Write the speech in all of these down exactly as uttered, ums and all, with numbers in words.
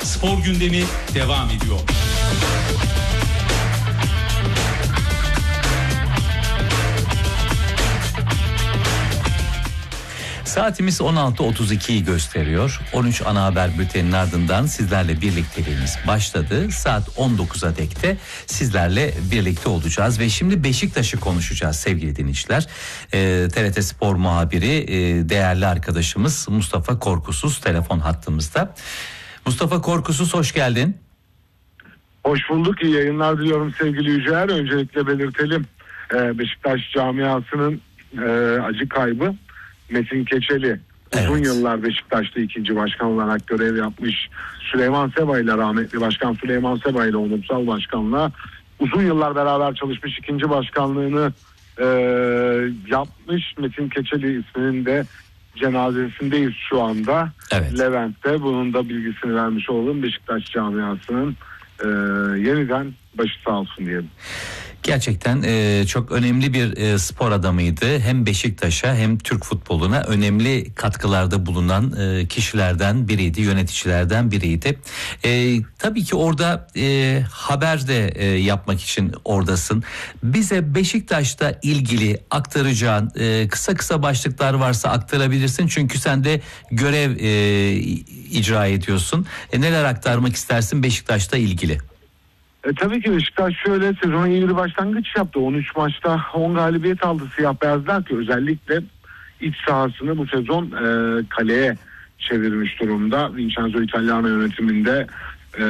Spor gündemi devam ediyor. Saatimiz on altı otuz ikiyi gösteriyor. on üç ana haber bülteninin ardından sizlerle birlikteliğimiz başladı. Saat on dokuza dek de sizlerle birlikte olacağız ve şimdi Beşiktaş'ı konuşacağız sevgili dinleyiciler. Ee, T R T Spor muhabiri e, değerli arkadaşımız Mustafa Korkusuz telefon hattımızda. Mustafa Korkusuz, hoş geldin. Hoş bulduk, iyi yayınlar diliyorum sevgili Yücel. Öncelikle belirtelim, ee, Beşiktaş camiasının e, acı kaybı. Metin Keçeli uzun evet. yıllar Beşiktaş'ta ikinci başkan olarak görev yapmış. Süleyman Seba ile, rahmetli başkan Süleyman Seba ile onursal başkanla uzun yıllar beraber çalışmış, ikinci başkanlığını e, yapmış. Metin Keçeli isminin de cenazesindeyiz şu anda. Evet. Levent'te, bunun da bilgisini vermiş oldum. Beşiktaş camiasının e, yeniden başı sağ olsun diyelim. Gerçekten e, çok önemli bir e, spor adamıydı. Hem Beşiktaş'a hem Türk futboluna önemli katkılarda bulunan e, kişilerden biriydi, yöneticilerden biriydi. E, tabii ki orada e, haber de e, yapmak için oradasın. Bize Beşiktaş'ta ilgili aktaracağın e, kısa kısa başlıklar varsa aktarabilirsin. Çünkü sen de görev e, icra ediyorsun. E, neler aktarmak istersin Beşiktaş'ta ilgili? E, tabii ki Beşiktaş şöyle sezona iyi bir başlangıç yaptı. on üç maçta on galibiyet aldı siyah beyazlar ki özellikle iç sahasını bu sezon e, kaleye çevirmiş durumda. Vincenzo Italiano yönetiminde e,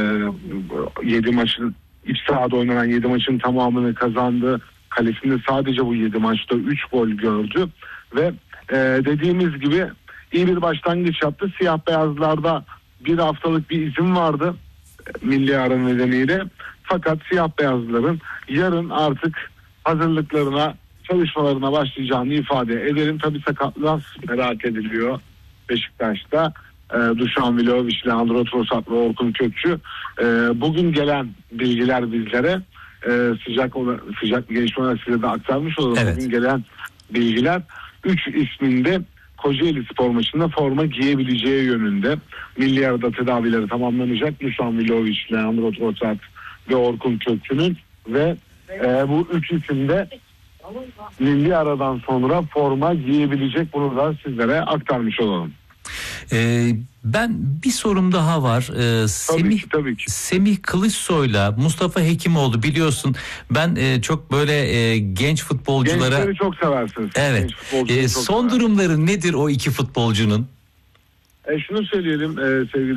yedi maçın iç sahada oynanan yedi maçın tamamını kazandı. Kalesinde sadece bu yedi maçta üç gol gördü ve e, dediğimiz gibi iyi bir başlangıç yaptı. Siyah beyazlarda bir haftalık bir izin vardı milli ara nedeniyle. Fakat siyah beyazların yarın artık hazırlıklarına, çalışmalarına başlayacağını ifade ederim. Tabii sakatlığa merak ediliyor Beşiktaş'ta. E, Dušan Vlahović, Leandro Trossard ve Orkun Kökçü. E, bugün gelen bilgiler bizlere e, sıcak olan, sıcak bir gelişme olarak size de aktarmış olalım. Evet. Bugün gelen bilgiler üç isminde Kocaeli Spor maçında forma giyebileceği yönünde. Milli arada tedavileri tamamlanacak. Dušan Vlahović, Leandro Trossard ve Orkun Kökçü'nün ve e, bu üç isim de milli aradan sonra forma giyebilecek. Bunu da sizlere aktarmış olalım. Ee, ben bir sorum daha var. Ee, Semih, tabii ki, tabii ki. Semih Kılıçsoy'la Mustafa Hekimoğlu, biliyorsun ben e, çok böyle e, genç futbolculara... Gençleri çok seversiniz. Evet. E, çok son sever. durumları nedir o iki futbolcunun? E, şunu söyleyelim e, sevgili